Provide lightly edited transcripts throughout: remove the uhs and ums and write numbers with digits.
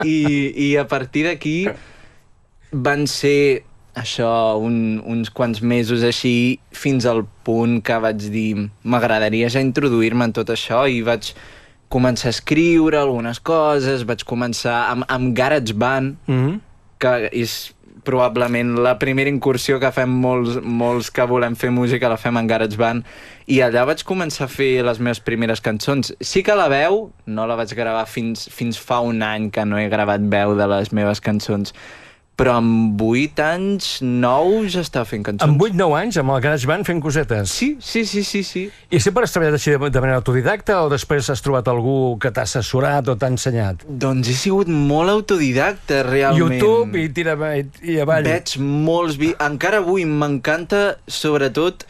I a partir d'aquí van ser això, uns quants mesos així, fins al punt que vaig dir m'agradaria ja introduir-me en tot això, i vaig començar a escriure algunes coses, vaig començar amb GarageBand, que és probablement la primera incursió que fem molts que volem fer música, la fem en GarageBand, i allà vaig començar a fer les meves primeres cançons. Sí que la veu no la vaig gravar fins fa un any, que no he gravat veu de les meves cançons, però amb 8 anys, 9, ja estava fent cançons. Amb 8-9 anys, amb el GarageBand fent cosetes? Sí. I sempre has treballat així de manera autodidacta o després has trobat algú que t'ha assessorat o t'ha ensenyat? Doncs he sigut molt autodidacta, realment. YouTube i tira i avall. Veig molts encara avui m'encanta, sobretot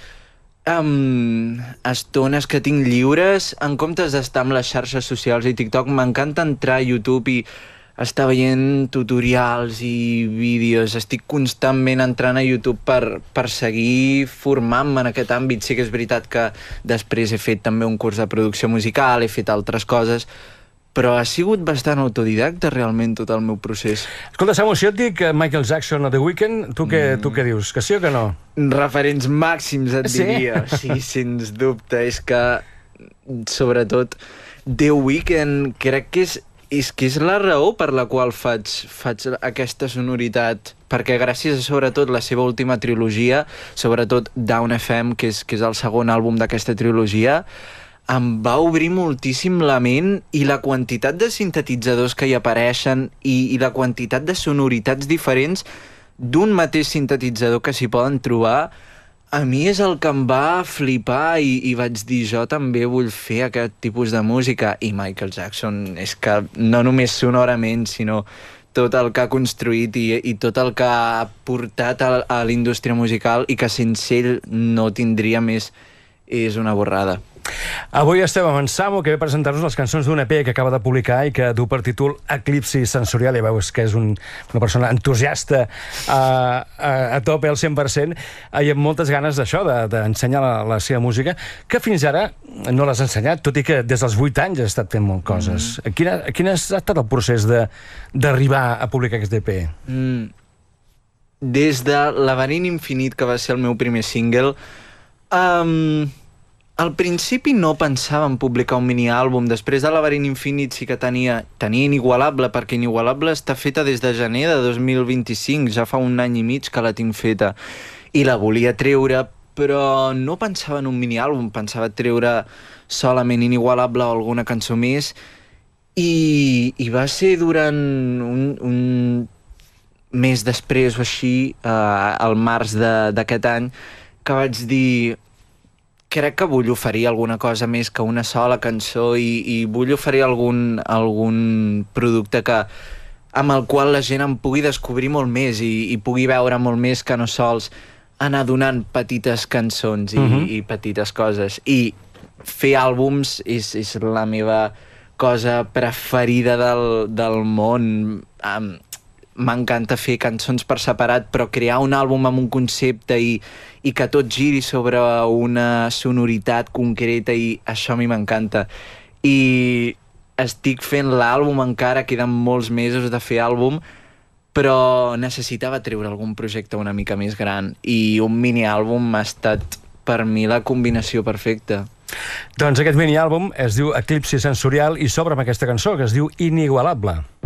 estones que tinc lliures, en comptes d'estar amb les xarxes socials i TikTok, m'encanta entrar a YouTube i estar veient tutorials i vídeos. Estic constantment entrant a YouTube per seguir formant-me en aquest àmbit. Sí que és veritat que després he fet també un curs de producció musical, he fet altres coses, però ha sigut bastant autodidacta realment tot el meu procés. Escolta, Samu, si jo et dic Michael Jackson o The Weeknd, tu què dius? Que sí o que no? Referents màxims et diria. Sí, sens dubte. És que, sobretot, The Weeknd crec que és la raó per la qual faig aquesta sonoritat, perquè gràcies a sobretot la seva última trilogia, sobretot Down FM, que és el segon àlbum d'aquesta trilogia, em va obrir moltíssim la ment, i la quantitat de sintetitzadors que hi apareixen i la quantitat de sonoritats diferents d'un mateix sintetitzador que s'hi poden trobar, a mi és el que em va flipar i vaig dir, jo també vull fer aquest tipus de música. I Michael Jackson és que no només sonorament, sinó tot el que ha construït i tot el que ha portat a la indústria musical, i que sense ell no tindria més, és una borrada. Avui estem amb en Samu, que ve a presentar-nos les cançons d'un EP que acaba de publicar i que du per títol Eclipsi Sensorial. Ja veus que és una persona entusiasta a tope al 100% i amb moltes ganes d'això, d'ensenyar la seva música, que fins ara no l'has ensenyat, tot i que des dels 8 anys has estat fent molt coses. Quin ha estat el procés d'arribar a publicar aquest EP? Des de Laberint Infinit, que va ser el meu primer single, al principi no pensava en publicar un mini-àlbum. Després de Laberint Infinit sí que tenia Inigualable, perquè Inigualable està feta des de gener de 2025, ja fa un any i mig que la tinc feta, i la volia treure, però no pensava en un mini-àlbum, pensava treure solament Inigualable o alguna cançó més, i va ser durant un mes després o així, al març d'aquest any, que vaig dir, crec que vull oferir alguna cosa més que una sola cançó, i vull oferir algun producte amb el qual la gent em pugui descobrir molt més i pugui veure molt més, que no sols anar donant petites cançons i petites coses. I fer àlbums és la meva cosa preferida del món. M'encanta fer cançons per separat, però crear un àlbum amb un concepte i que tot giri sobre una sonoritat concreta, i això a mi m'encanta. I estic fent l'àlbum encara, queden molts mesos de fer àlbum, però necessitava treure algun projecte una mica més gran, i un mini-àlbum ha estat per mi la combinació perfecta. Doncs aquest mini-àlbum es diu Eclipsi Sensorial i s'obre amb aquesta cançó que es diu Inigualable.